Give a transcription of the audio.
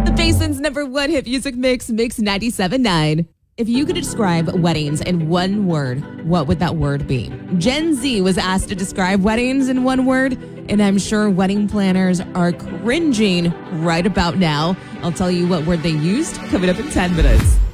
The Basin's number one hit music mix, Mix 97.9. If you could describe weddings in one word, what would that word be? Gen Z was asked to describe weddings in one word, and I'm sure wedding planners are cringing right about now. I'll tell you what word they used coming up in 10 minutes.